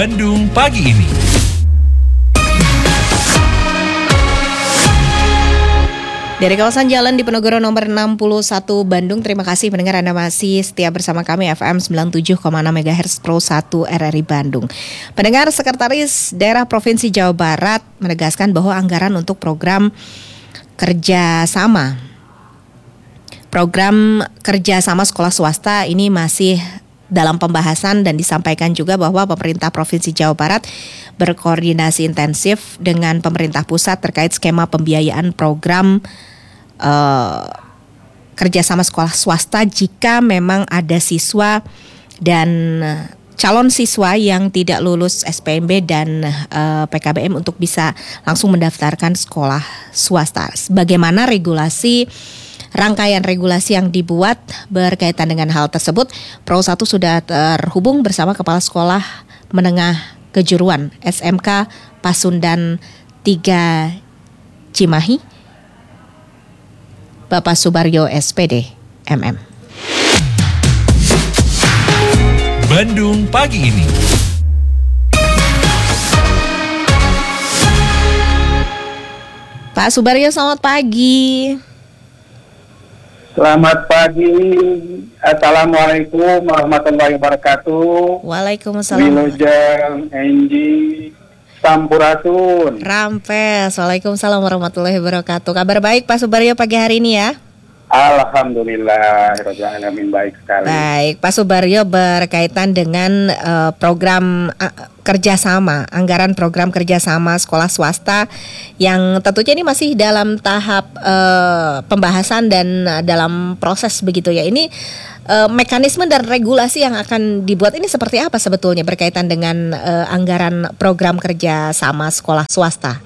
Bandung pagi ini. Dari kawasan Jalan Diponegoro nomor 61 Bandung, terima kasih pendengar Anda masih setia bersama kami FM 97,6 MHz Pro 1 RRI Bandung. Pendengar, Sekretaris Daerah Provinsi Jawa Barat menegaskan bahwa anggaran untuk program kerjasama sekolah swasta ini masih dalam pembahasan, dan disampaikan juga bahwa pemerintah Provinsi Jawa Barat berkoordinasi intensif dengan pemerintah pusat terkait skema pembiayaan program kerjasama sekolah swasta jika memang ada siswa dan calon siswa yang tidak lulus SPMB dan PKBM untuk bisa langsung mendaftarkan sekolah swasta. Bagaimana rangkaian regulasi yang dibuat berkaitan dengan hal tersebut? Pro 1 sudah terhubung bersama Kepala Sekolah Menengah Kejuruan SMK Pasundan 3 Cimahi, Bapak Subaryo SPD MM. Bandung pagi ini. Pak Subaryo, selamat pagi. Selamat pagi. Assalamualaikum warahmatullahi wabarakatuh. Waalaikumsalam. Wilujeng, Enji, Sampurasun. Rampes. Waalaikumsalam warahmatullahi wabarakatuh. Kabar baik Pak Subaryo pagi hari ini ya? Alhamdulillah, alamin baik sekali. Baik, Pak Subaryo, berkaitan dengan program kerjasama, anggaran program kerjasama sekolah swasta yang tentunya ini masih dalam tahap pembahasan dan dalam proses begitu ya. Ini mekanisme dan regulasi yang akan dibuat ini seperti apa sebetulnya berkaitan dengan anggaran program kerjasama sekolah swasta?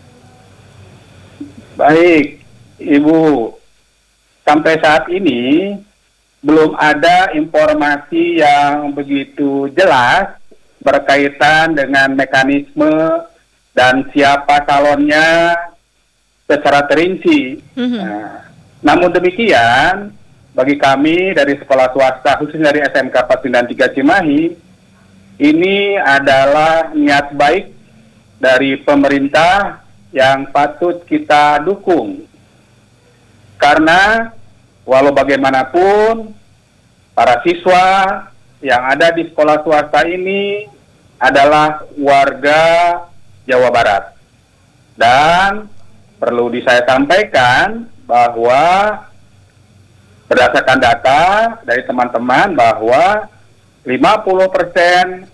Baik, Ibu. Sampai saat ini belum ada informasi yang begitu jelas berkaitan dengan mekanisme dan siapa calonnya secara terinci. Namun demikian, bagi kami dari sekolah swasta, khususnya dari SMK Pasundan 3 Cimahi, ini adalah niat baik dari pemerintah yang patut kita dukung. Karena walau bagaimanapun para siswa yang ada di sekolah swasta ini adalah warga Jawa Barat. Dan perlu saya sampaikan bahwa berdasarkan data dari teman-teman bahwa 50%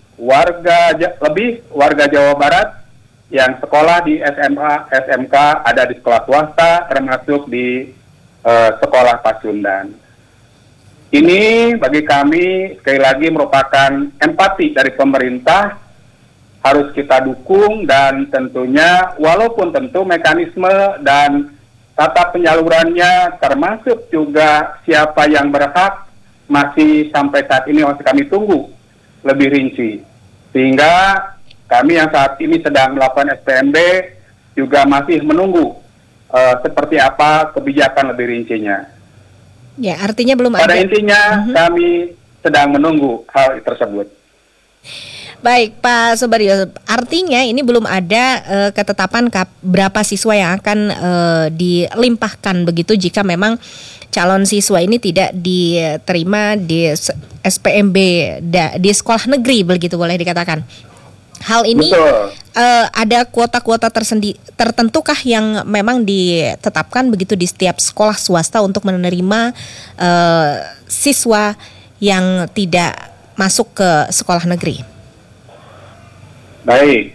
warga Jawa Barat yang sekolah di SMA, SMK ada di sekolah swasta, termasuk di sekolah Pasundan. Ini bagi kami sekali lagi merupakan empati dari pemerintah, harus kita dukung, dan tentunya walaupun tentu mekanisme dan tata penyalurannya termasuk juga siapa yang berhak masih sampai saat ini masih kami tunggu lebih rinci. Sehingga kami yang saat ini sedang melakukan SPMB juga masih menunggu seperti apa kebijakan lebih rincinya. Ya, artinya belum ada. Pada intinya kami sedang menunggu hal tersebut. Baik, Pak Subaryo, artinya ini belum ada ketetapan berapa siswa yang akan dilimpahkan begitu jika memang calon siswa ini tidak diterima di SPMB di sekolah negeri, begitu boleh dikatakan. Hal ini ada kuota-kuota tertentukah yang memang ditetapkan begitu di setiap sekolah swasta untuk menerima siswa yang tidak masuk ke sekolah negeri? Baik,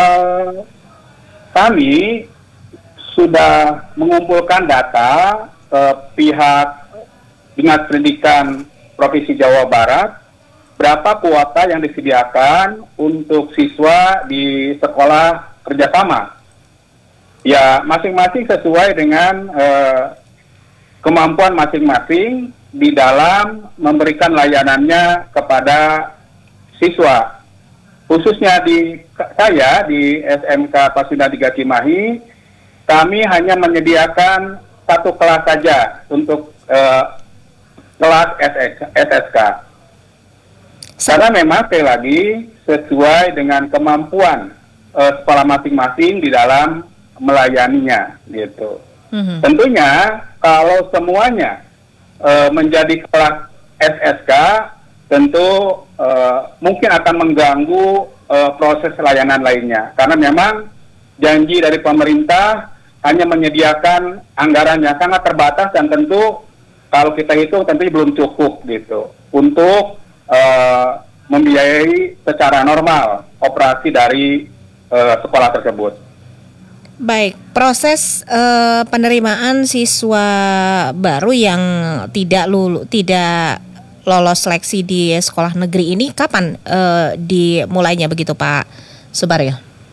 kami sudah mengumpulkan data pihak Dinas Pendidikan Provinsi Jawa Barat, berapa kuota yang disediakan untuk siswa di sekolah kerjasama. Ya, masing-masing sesuai dengan kemampuan masing-masing di dalam memberikan layanannya kepada siswa. Khususnya di SMK Pasundan 3 Cimahi, kami hanya menyediakan satu kelas saja untuk kelas SSK. Karena memang sekali lagi sesuai dengan kemampuan sekolah masing-masing di dalam melayaninya, gitu. Tentunya kalau semuanya menjadi kelas SSK, tentu mungkin akan mengganggu proses layanan lainnya, karena memang janji dari pemerintah hanya menyediakan anggaran yang sangat terbatas dan tentu kalau kita hitung tentu belum cukup gitu untuk membiayai secara normal operasi dari sekolah tersebut. Baik, proses penerimaan siswa baru yang tidak lolos seleksi di sekolah negeri ini kapan dimulainya begitu Pak Subaryo?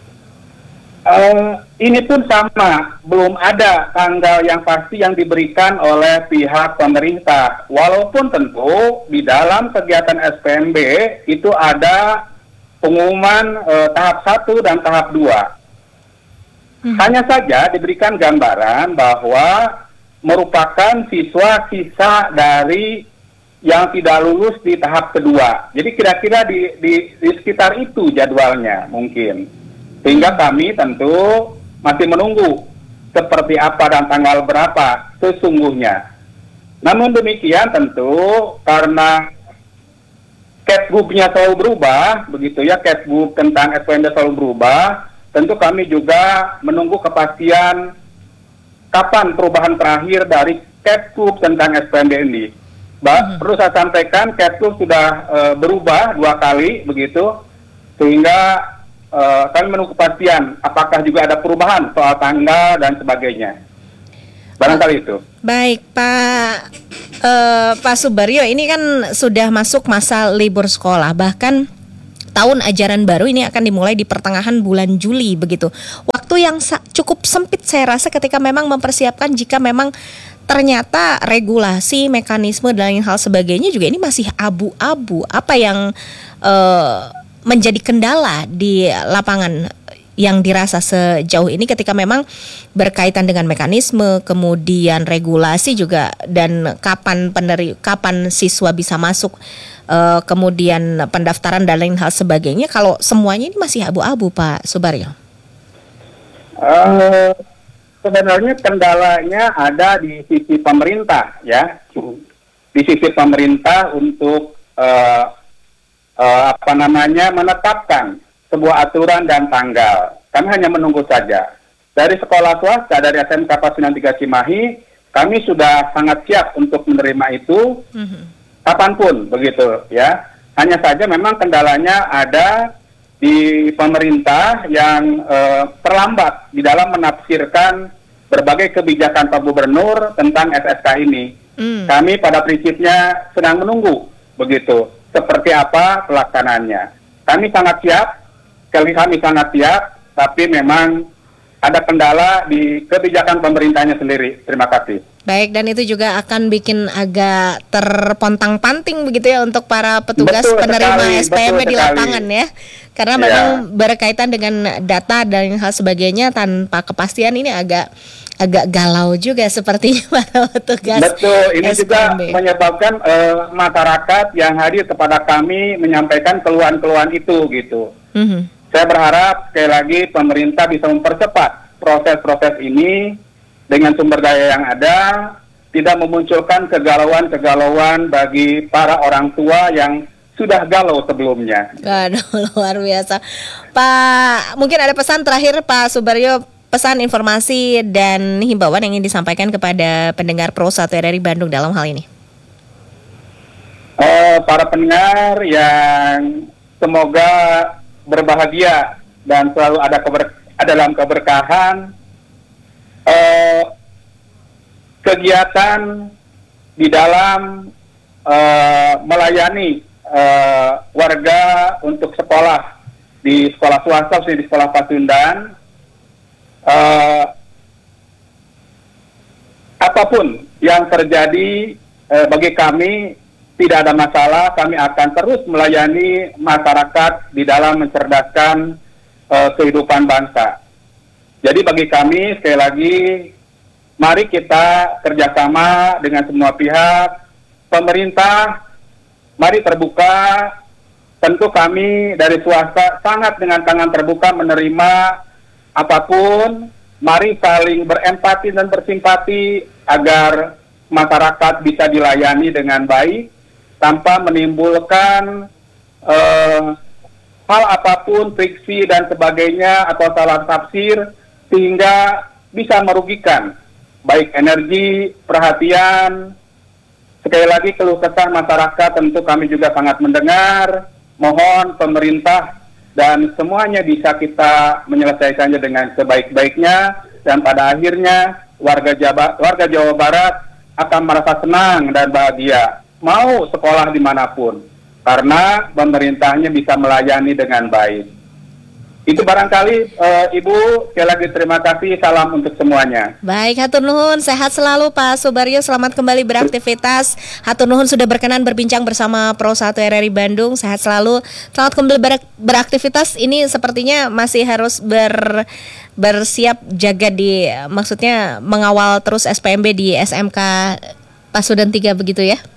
Ini pun sama, belum ada tanggal yang pasti yang diberikan oleh pihak pemerintah. Walaupun tentu di dalam kegiatan SPMB itu ada pengumuman tahap 1 dan tahap 2. Hanya saja diberikan gambaran bahwa merupakan siswa sisa dari yang tidak lulus di tahap kedua. Jadi kira-kira di sekitar itu jadwalnya mungkin. Sehingga kami tentu masih menunggu seperti apa dan tanggal berapa sesungguhnya. Namun demikian tentu karena Kepgub-nya selalu berubah, begitu ya, Kepgub tentang SPMB selalu berubah, tentu kami juga menunggu kepastian kapan perubahan terakhir dari Kepgub tentang SPMB ini. Perlu saya sampaikan, Kepgub sudah berubah 2 kali, begitu, sehingga kami menunggu kepastian apakah juga ada perubahan soal tanggal dan sebagainya. Barangkali itu. Baik, Pak Subaryo, ini kan sudah masuk masa libur sekolah, bahkan tahun ajaran baru ini akan dimulai di pertengahan bulan Juli begitu. Waktu yang cukup sempit saya rasa ketika memang mempersiapkan jika memang ternyata regulasi, mekanisme dan lain hal sebagainya juga ini masih abu-abu. Apa yang menjadi kendala di lapangan yang dirasa sejauh ini ketika memang berkaitan dengan mekanisme, kemudian regulasi juga, dan kapan siswa bisa masuk, kemudian pendaftaran dan lain hal sebagainya, kalau semuanya ini masih abu-abu, Pak Subaryo? Sebenarnya kendalanya ada di sisi pemerintah, ya, di sisi pemerintah untuk menetapkan sebuah aturan dan tanggal. Kami hanya menunggu saja. Dari sekolah swasta, dari SMK Pasundan 3 Cimahi, kami sudah sangat siap untuk menerima itu kapanpun, begitu ya. Hanya saja memang kendalanya ada di pemerintah yang terlambat di dalam menafsirkan berbagai kebijakan Pak Gubernur tentang SSK ini. Kami pada prinsipnya sedang menunggu, begitu, seperti apa pelaksanaannya. Kami sangat siap, tapi memang ada kendala di kebijakan pemerintahnya sendiri. Terima kasih. Baik, dan itu juga akan bikin agak terpontang-panting begitu ya untuk para petugas penerima SPMB di lapangan ya. Karena memang berkaitan dengan data dan hal sebagainya tanpa kepastian ini agak galau juga sepertinya para petugas. Betul, ini SPMB juga menyebabkan masyarakat yang hadir kepada kami menyampaikan keluhan-keluhan itu gitu. Saya berharap sekali lagi pemerintah bisa mempercepat proses-proses ini dengan sumber daya yang ada, tidak memunculkan kegalauan-kegalauan bagi para orang tua yang sudah galau sebelumnya. Waduh, luar biasa. Pak, mungkin ada pesan terakhir Pak Subaryo, pesan, informasi, dan himbauan yang ingin disampaikan kepada pendengar Pro 1 RRI Bandung dalam hal ini. Para pendengar yang semoga berbahagia dan selalu ada dalam keberkahan. Kegiatan di dalam melayani warga untuk sekolah di sekolah swasta, di sekolah Pasundan, apapun yang terjadi bagi kami tidak ada masalah. Kami akan terus melayani masyarakat di dalam mencerdaskan kehidupan bangsa. Jadi bagi kami, sekali lagi, mari kita kerjasama dengan semua pihak, pemerintah, mari terbuka, tentu kami dari swasta sangat dengan tangan terbuka menerima apapun. Mari saling berempati dan bersimpati agar masyarakat bisa dilayani dengan baik tanpa menimbulkan hal apapun, friksi dan sebagainya atau salah tafsir sehingga bisa merugikan baik energi, perhatian. Sekali lagi keluh kesah masyarakat tentu kami juga sangat mendengar. Mohon pemerintah dan semuanya bisa kita menyelesaikannya dengan sebaik-baiknya dan pada akhirnya warga Jawa Barat akan merasa senang dan bahagia mau sekolah dimanapun karena pemerintahnya bisa melayani dengan baik. Itu barangkali Ibu, sekali lagi terima kasih, salam untuk semuanya. Baik, hatur nuhun, sehat selalu Pak Subaryo, selamat kembali beraktivitas. Hatur nuhun sudah berkenan berbincang bersama Pro 1 RRI Bandung, sehat selalu. Selamat kembali beraktivitas. Ini sepertinya masih harus bersiap jaga maksudnya mengawal terus SPMB di SMK Pasundan 3 begitu ya?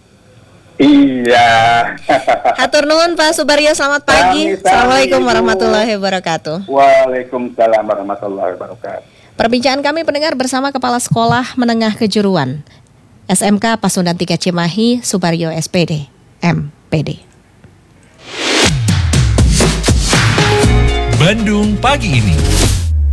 Iya. Hatur nuhun Pak Subaryo, selamat pagi. Assalamualaikum warahmatullahi wabarakatuh. Waalaikumsalam warahmatullahi wabarakatuh. Perbincangan kami pendengar bersama Kepala Sekolah Menengah Kejuruan SMK Pasundan 3 Cimahi, Subaryo SPD, MPD. Bandung pagi ini.